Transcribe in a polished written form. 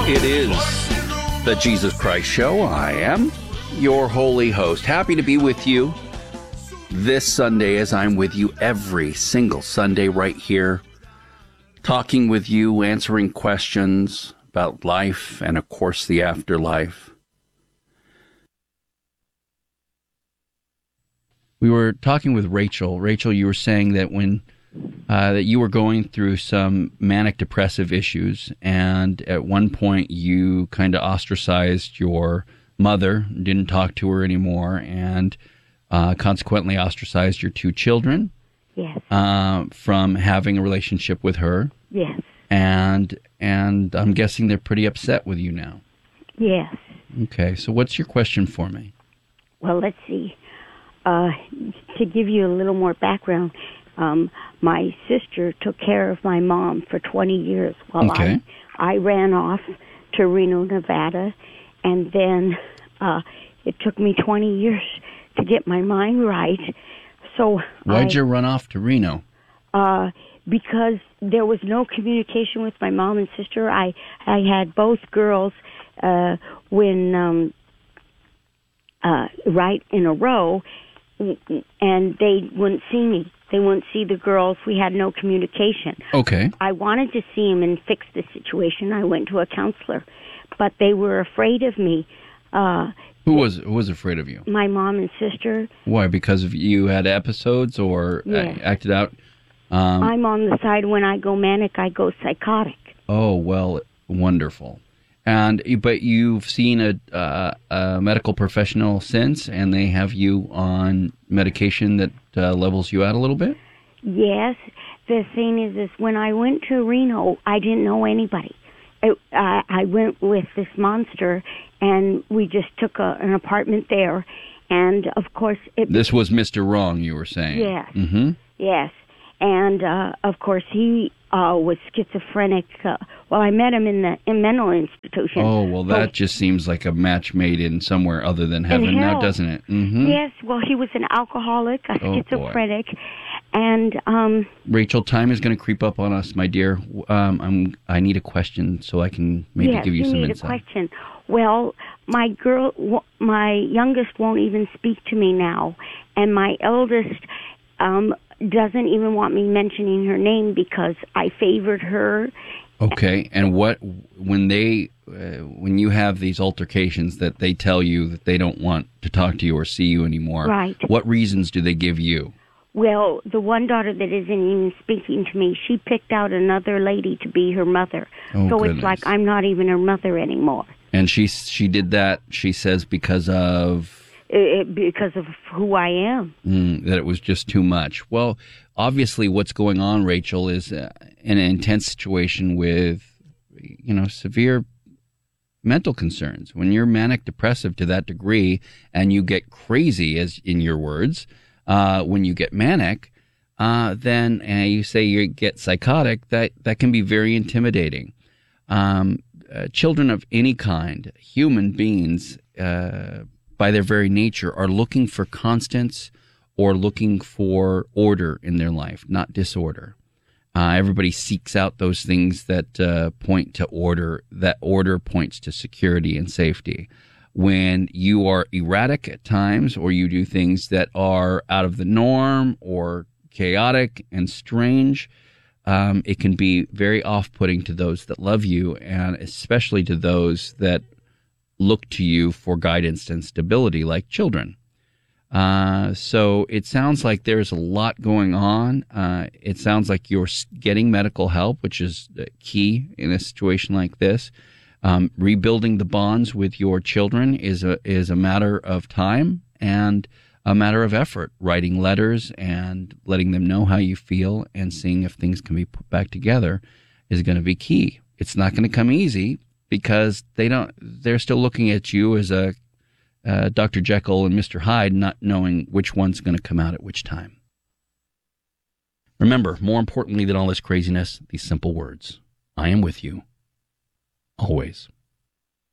It is the Jesus Christ Show. I am your holy host. Happy to be with you this Sunday, as I'm with you every single Sunday right here, talking with you, answering questions about life and, of course, the afterlife. We were talking with Rachel. Rachel, you were saying that that you were going through some manic depressive issues, and at one point you kind of ostracized your mother, didn't talk to her anymore, and consequently ostracized your two children. Yes. From having a relationship with her. Yes. And I'm guessing they're pretty upset with you now. Yes. Okay, so what's your question for me? Well, let's see. To give you a little more background, my sister took care of my mom for 20 years while I ran off to Reno, Nevada, and then it took me 20 years to get my mind right. So why'd you run off to Reno? Because there was no communication with my mom and sister. I had both girls when right in a row, and they wouldn't see me. They wouldn't see the girls. We had no communication. Okay. I wanted to see them and fix the situation. I went to a counselor, but they were afraid of me. Who was afraid of you? My mom and sister. Why? Because of you had episodes or acted out? I'm on the side when I go manic, I go psychotic. Oh, well, wonderful. But you've seen a medical professional since, and they have you on medication that levels you out a little bit? Yes. The thing is when I went to Reno, I didn't know anybody. I went with this monster, and we just took an apartment there. And, of course... This was Mr. Wrong, you were saying? Yes. Mm-hmm. Yes. And, of course, he was schizophrenic. I met him in mental institution. Oh, well, that just seems like a match made in somewhere other than heaven now, doesn't it? Mm-hmm. Yes, well, he was an alcoholic, a schizophrenic, and... Rachel, time is going to creep up on us, my dear. I need a question so I can maybe give you some insight. Yes, you need a question. Well, my youngest won't even speak to me now, and my eldest... doesn't even want me mentioning her name because I favored her. Okay, and when you have these altercations that they tell you that they don't want to talk to you or see you anymore, right? What reasons do they give you? Well, the one daughter that isn't even speaking to me, she picked out another lady to be her mother. Oh, so goodness. It's like I'm not even her mother anymore. And she did that, she says, because of... because of who I am. That it was just too much. Well, obviously what's going on, Rachel, is an intense situation with, severe mental concerns. When you're manic depressive to that degree and you get crazy, as in your words, when you get manic, then you say you get psychotic, that can be very intimidating. Children of any kind, human beings, by their very nature, are looking for constants or looking for order in their life, not disorder. Everybody seeks out those things that point to order. That order points to security and safety. When you are erratic at times, or you do things that are out of the norm or chaotic and strange, it can be very off-putting to those that love you, and especially to those that look to you for guidance and stability, like children. So it sounds like there's a lot going on. It sounds like you're getting medical help, which is key in a situation like this. Rebuilding the bonds with your children is a matter of time and a matter of effort. Writing letters and letting them know how you feel and seeing if things can be put back together is going to be key. It's not going to come easy, because they're still looking at you as a Dr. Jekyll and Mr. Hyde, not knowing which one's going to come out at which time. Remember, more importantly than all this craziness, these simple words: I am with you, always.